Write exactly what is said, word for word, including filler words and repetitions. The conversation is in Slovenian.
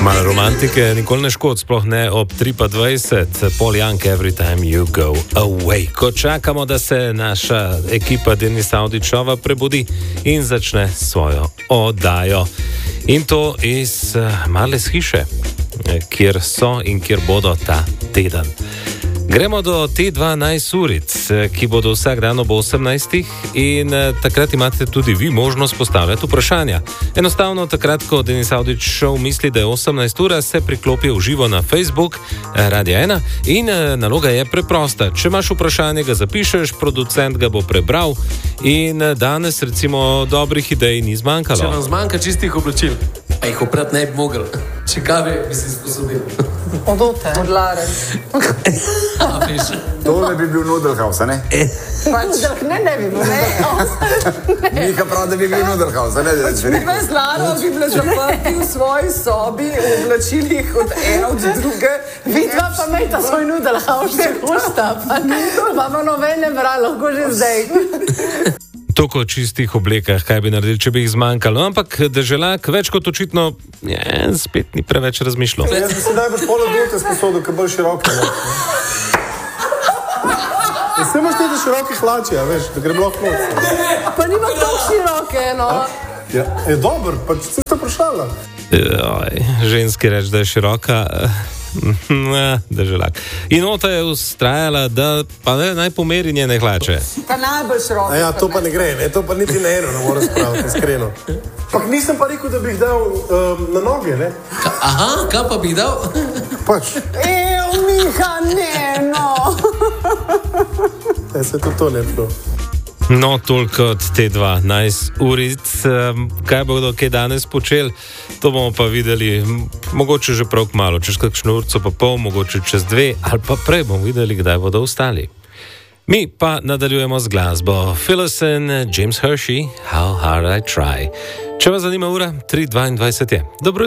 Malo romantike, nikoli ne škod, sploh ne ob tri pa dvajset, Paul Young, Every Time You Go Away. Ko čakamo, da se naša ekipa Denisa Avdićova prebudi in začne svojo oddajo. In to iz male hiše, kjer so in kjer bodo ta teden. Gremo do T dvanajst uric, ki bodo vsak dan ob osemnajstih in takrat imate tudi vi možnost postavljati vprašanja. Enostavno takrat, ko Denis Avdić Show misli, da je osemnajst ura, se priklopi v živo na Facebook Radia ena in naloga je preprosta. Če imaš vprašanje, ga zapišeš, producent ga bo prebral in danes recimo dobrih idej ni zmanjkalo. Če vam zmanjka čistih oblačil, a jih oprat ne bi mogel. Če kave bi si sposobil. Odote. Odlaren. To ne bi bil Nudelhaus, ne? Pač, ne, ne bi bil, ne. Nika prav, da bi bil Nudelhaus, ne? Ne znano bi bila zaprti v svoji sobi, v oblačilih od ena od druge. Vidva pa mejta svoj Nudelhaus, če hošta, pa ne. Pa pa novene bra, lahko že zdaj. Toliko čistih oblekah, kaj bi naredili, če bi jih zmanjkalo. Ampak deželak več kot očitno je, spet ni preveč razmišljal. Jaz bi se najbolj polo dute sposobil, kaj bolj široke. Vse imaš tudi široke hlače, veš, da gre bilo hlače. Pa nima tako široke, no. Ja, je dober, pa če si to vprašala. Joj, ženski reč, da je široka, ne, deželak. In Ota je ustrajala, da pa ne, naj pomeri njene hlače. Pa najbolj široke. A ja, to pa ne gre, ne, to pa niti na eno ne moram spraviti, iskreno. Pa nisem pa rekel, da bi jih dal um, na noge, ne? Ka, aha, kaj pa bi jih dal? Pač. Ejo, Miha, ne, no. Ja, se to to ne bilo. No, toliko od T dvanajst uric. Kaj bo kdo kaj danes počel, to bomo pa videli mogoče že prav kmalu, čez kakšno urco pa pol, mogoče čez dve ali pa prej bomo videli, kdaj bodo ostali. Mi pa nadaljujemo z glasbo. Phyllis in James Hershey, How Hard I Try. Če vas zanima ura, tri dvaindvajset je. Dobro.